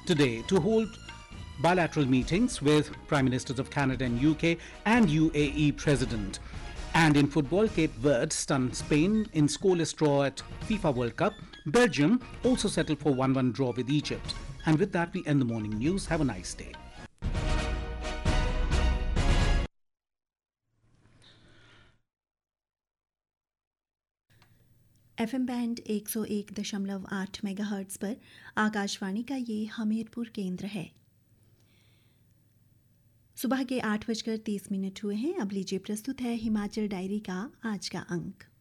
today to hold bilateral meetings with Prime Ministers of Canada and UK and UAE President. And in football, Cape Verde stunned Spain in scoreless draw at FIFA World Cup. Belgium also settled for 1-1 draw with Egypt. And with that, we end the morning news. Have a nice day. FM band 101.8 megahertz पर आकाशवाणी का ये हमीरपुर केंद्र है। सुबह के 8:30 हुए हैं। अब लीजिए प्रस्तुत है हिमाचल डायरी का आज का अंक।